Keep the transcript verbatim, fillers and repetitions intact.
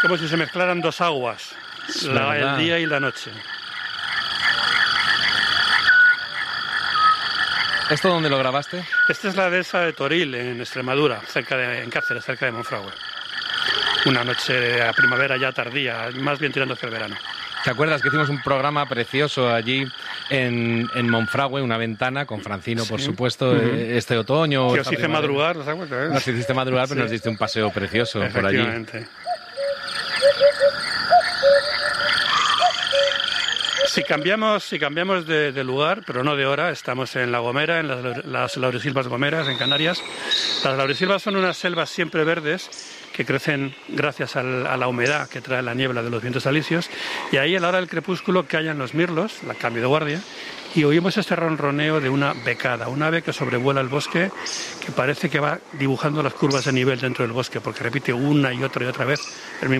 como si se mezclaran dos aguas, la, el día y la noche. ¿Esto dónde lo grabaste? Esta es la dehesa de Toril, en Extremadura, cerca de, en Cáceres, cerca de Monfragüe. Una noche a primavera ya tardía, más bien tirando hacia el verano. ¿Te acuerdas que hicimos un programa precioso allí en, en Monfragüe, una ventana, con Francino, sí. por supuesto, uh-huh. este otoño? Que os hice madrugar, ¿os acuerdas? Nos hiciste madrugar, pero sí. nos diste un paseo precioso por allí. Si cambiamos, si cambiamos de, de lugar, pero no de hora, estamos en La Gomera, en las, las laurisilvas gomeras, en Canarias. Las laurisilvas son unas selvas siempre verdes que crecen gracias al, a la humedad que trae la niebla de los vientos alisios, y ahí a la hora del crepúsculo callan los mirlos, la cambio de guardia, y oímos este ronroneo de una becada, un ave que sobrevuela el bosque, que parece que va dibujando las curvas de nivel dentro del bosque, porque repite una y otra y otra vez el mismo